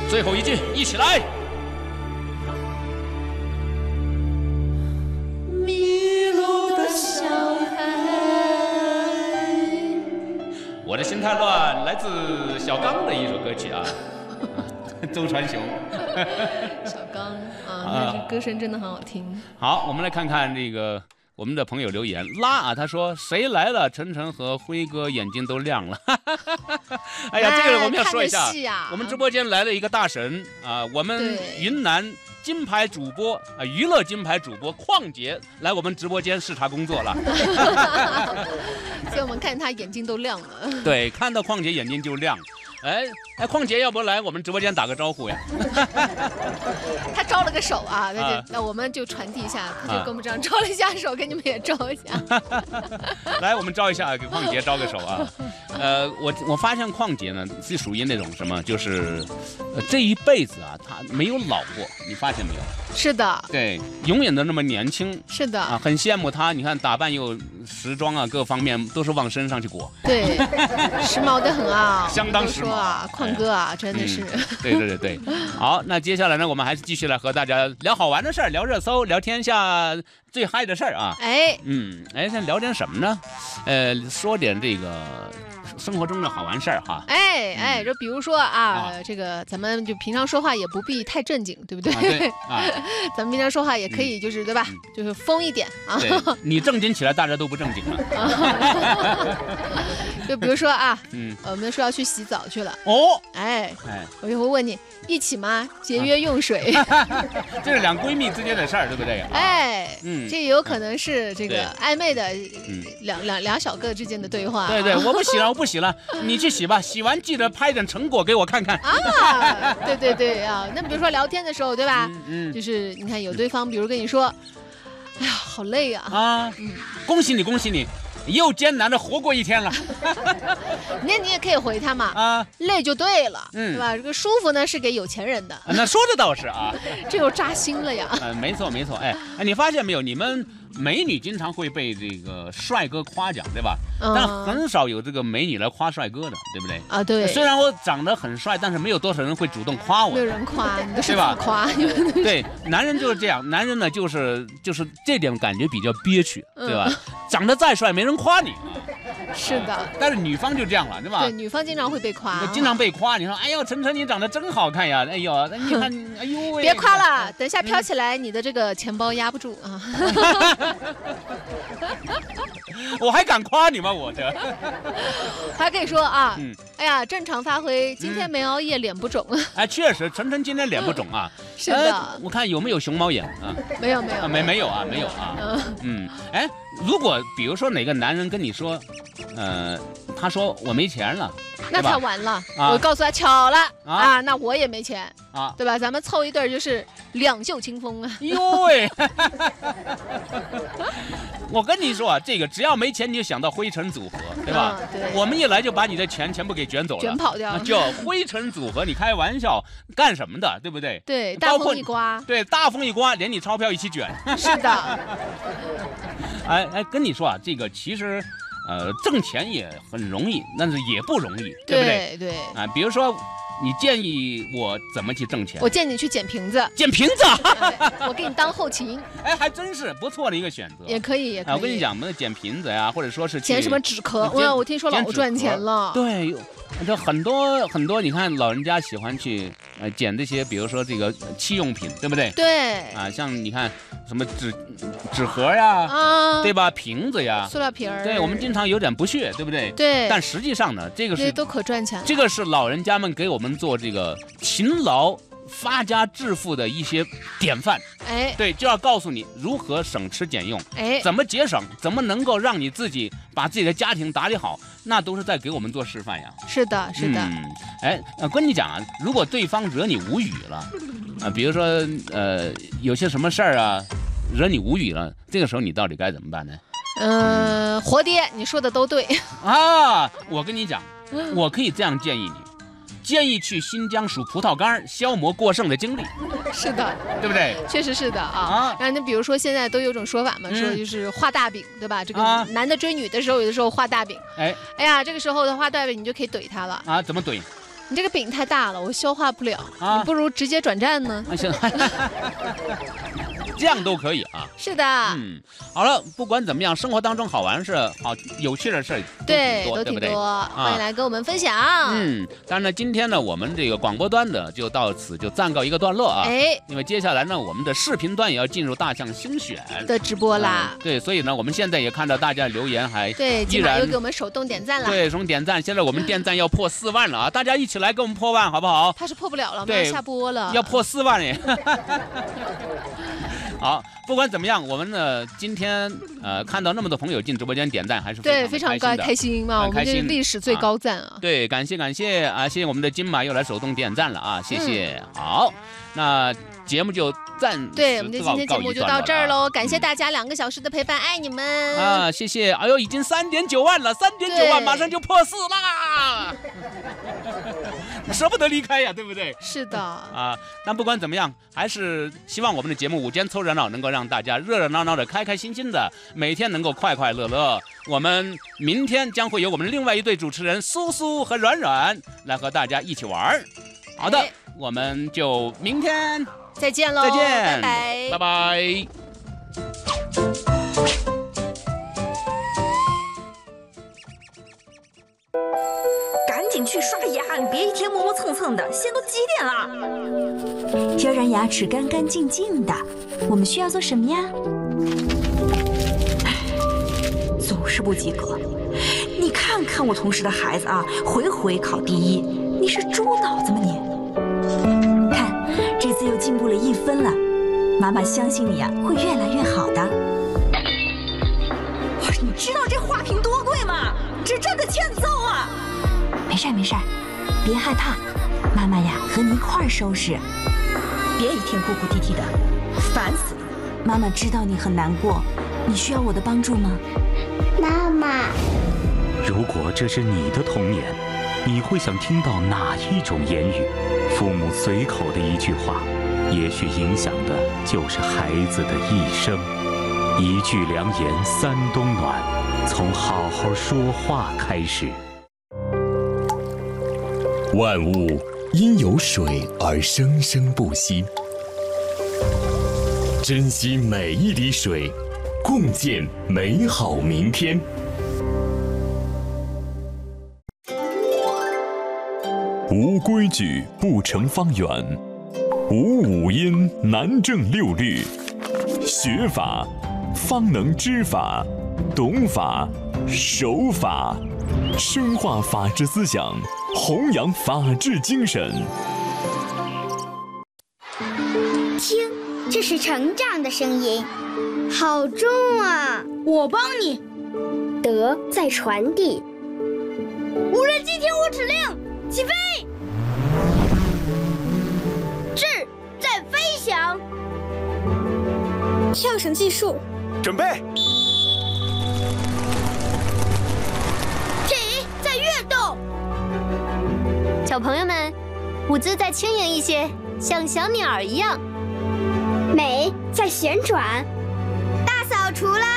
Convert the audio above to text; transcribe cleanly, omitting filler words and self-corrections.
最后一句，一起来。 迷路的小孩。 我的心太乱，来自小刚的一首歌曲啊，周传雄。 小刚啊，那歌声真的很好听。 好，我们来看看这个我们的朋友留言拉啊，他说谁来了？晨晨和辉哥眼睛都亮了。哎呀，这个我们要说一下，我们直播间来了一个大神啊，我们云南金牌主播啊，娱乐金牌主播邝杰来我们直播间视察工作了。 所以我们看他眼睛都亮了。 对，看到邝杰眼睛就亮。哎，邝杰要不来我们直播间打个招呼呀？ 他招了个手啊，那我们就传递一下，他就跟我们这样招了一下手，给你们也招一下。 来，我们招一下，给邝杰招个手啊。我发现邝杰呢是属于那种什么，就是这一辈子啊，他没有老过，你发现没有？ 是的， 对，永远都那么年轻。 是的啊，很羡慕他。你看打扮又时装啊，各方面都是往身上去裹。 对，时髦的很啊， 相当时髦啊，邝哥啊，真的是。 对。好，那接下来呢，我们还是继续来和大家聊好玩的事儿，聊热搜，聊天下最嗨的事儿啊。现在聊点什么呢？说点这个生活中的好玩事儿哈。 就比如说这个咱们就平常说话也不必太正经，对不对？ 对啊， 咱们平常说话也可以，就是对吧？就是疯一点啊。 你正经起来，大家都不正经了。 就比如说我们说要去洗澡去了。我就会问你一起吗？节约用水。 这是两闺蜜之间的事儿，对不对？ 这也有可能是这个暧昧的两小个之间的对话。 对，我不洗了，你去洗吧。洗完记得拍点成果给我看看啊！对啊，那比如说聊天的时候，对吧？就是你看有对方，比如跟你说，哎呀，好累啊！ 恭喜你，又艰难的活过一天了。 那你也可以回他嘛，累就对了，对吧？这个舒服呢是给有钱人的。 那说的倒是啊， 这又扎心了呀。 没错。你发现没有？你们美女经常会被这个帅哥夸奖，对吧？但很少有这个美女来夸帅哥的，对不对？ 啊，对。 虽然我长得很帅，但是没有多少人会主动夸我。 没有人夸，你都是自夸。 对，男人就是这样，男人呢就是这点感觉比较憋屈，对吧？长得再帅，没人夸你。 是的， 但是女方就这样了，对吧？ 对，女方经常会被夸， 经常被夸。你说，哎呦，晨晨你长得真好看呀！哎呦，你看，哎呦喂！ 别夸了，等下飘起来，你的这个钱包压不住啊！ 我还敢夸你吗？我这还可以说啊，哎呀，正常发挥，今天没熬夜，脸不肿。 确实，晨晨今天脸不肿啊。 是的， 我看有没有熊猫眼啊？ 没有， 没有啊。如果比如说哪个男人跟你说，他说我没钱了， 那他完了。我告诉他巧了啊，那我也没钱啊，对吧？咱们凑一对就是两袖清风啊。 哟喂！我跟你说啊，这个只要没钱，你就想到灰尘组合，对吧？ 对， 我们一来就把你的钱全部给卷走了， 卷跑掉了， 叫灰尘组合。你开玩笑干什么的，对不对？ 对，大风一刮， 对，大风一刮，连你钞票一起卷。 是的。 跟你说啊，这个其实，挣钱也很容易，但是也不容易，对不对？ 对。 比如说。你建议我怎么去挣钱？ 我建议你去捡瓶子。 捡瓶子， 我给你当后勤。 还真是不错的一个选择。 也可以。 我跟你讲，我们捡瓶子呀，或者说是捡什么纸壳，我听说老赚钱了。 对，这很多，你看老人家喜欢去捡这些，比如说这个器用品，对不对？ 对。 像你看什么纸盒呀，对吧？瓶子呀， 塑料瓶儿。 对，我们经常有点不屑，对不对？ 对。 但实际上呢，这个是都可赚钱。 这个是老人家们给我们做这个勤劳发家致富的一些典范。对，就要告诉你如何省吃俭用，怎么节省，怎么能够让你自己把自己的家庭打理好，那都是在给我们做示范呀。 是的。 跟你讲啊，如果对方惹你无语了，比如说有些什么事儿啊，惹你无语了，这个时候你到底该怎么办呢？ 活爹，你说的都对啊。我跟你讲，我可以这样建议你。建议去新疆数葡萄干，消磨过剩的精力。 是的，对不对？ 确实是的啊。那比如说现在都有种说法嘛，说就是画大饼，对吧？这个男的追女的时候，有的时候画大饼。哎呀，这个时候的画大饼，你就可以怼他了啊？怎么怼？ 你这个饼太大了，我消化不了，你不如直接转站呢。 行。这样都可以啊。 是的， 好了，不管怎么样，生活当中好玩是好有趣的事都挺多，欢迎来跟我们分享。 当然呢，今天呢，我们这个广播端的就到此就暂告一个段落啊。因为接下来呢，我们的视频端也要进入大象星选的直播啦。 对，所以呢，我们现在也看到大家留言还依然又给我们手动点赞了。 对，手动点赞，现在我们点赞要破4万了啊！大家一起来跟我们破万，好不好？ 怕是破不了了，我们要下播了， 要破4万耶。好，不管怎么样，我们呢今天看到那么多朋友进直播间点赞，还是非常开心嘛，我们这历史最高赞啊！ 对，感谢啊，谢谢我们的金马又来手动点赞了啊，谢谢。好，那节目就对，我们的今天节目就到这儿喽，感谢大家2个小时的陪伴，爱你们啊！谢谢。哎呦，已经3.9万了，3.9万马上就破4啦！舍不得离开呀，对不对？ 是的啊，但不管怎么样，还是希望我们的节目午间凑热闹能够让大家热热闹闹的、开开心心的，每天能够快快乐乐。我们明天将会有我们另外一对主持人苏苏和软软来和大家一起玩。好的，我们就明天再见喽！ 再见， 拜拜。 赶紧去刷牙，你别一天磨磨蹭蹭的，现在都几点了？要让牙齿干干净净的，我们需要做什么呀？总是不及格。你看看我同事的孩子啊，回回考第1，你是猪脑子吗你？看，这次又进步了1分了，妈妈相信你啊，会越来越好的。你知道这花瓶多贵吗？这真的欠揍啊！没事，别害怕，妈妈呀和你一块儿收拾，别一天哭哭啼啼的，烦死了。妈妈知道你很难过，你需要我的帮助吗？ 妈妈， 如果这是你的童年，你会想听到哪一种言语？父母随口的一句话，也许影响的就是孩子的一生。一句良言3冬暖，从好好说话开始。 万物因有水而生生不息，珍惜每一滴水，共建美好明天。 无规矩不成方圆，无五音难正6律。学法方能知法，懂法，守法，深化法治思想，弘扬法治精神。 听，这是成长的声音，好重啊！ 我帮你。 德在传递。 无人机听我指令，起飞。智在飞翔。跳绳计数。 准备。 体在跃动。 小朋友们，舞姿再轻盈一些，像小鸟一样。 美在旋转。大扫除啦！